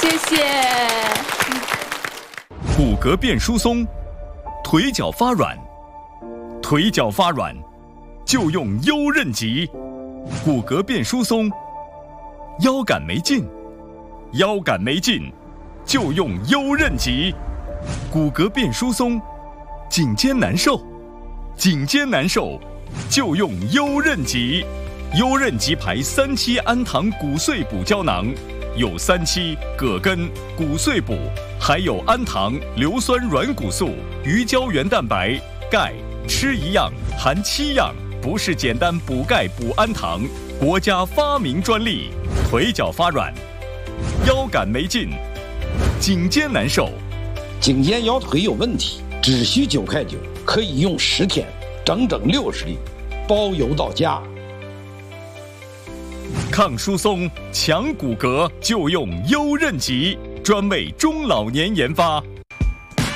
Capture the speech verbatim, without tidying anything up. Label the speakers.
Speaker 1: 谢谢。
Speaker 2: 骨骼变疏松，腿脚发软，腿脚发软就用优韧极。骨骼变疏松，腰杆没劲，腰杆没劲就用优韧极。骨骼变疏松，颈肩难受，颈肩难受就用优韧极。优韧极牌三七氨糖骨碎补胶囊，有三七、葛根、骨碎补，还有氨糖、硫酸软骨素、鱼胶原蛋白、钙，吃一样含七样，不是简单补钙补氨糖，国家发明专利。腿脚发软，腰杆没劲，颈肩难受，
Speaker 3: 颈肩腰腿有问题，只需九块九，可以用十天，整整六十粒，包邮到家。
Speaker 2: 抗疏松、强骨骼就用优韧极，专为中老年研发。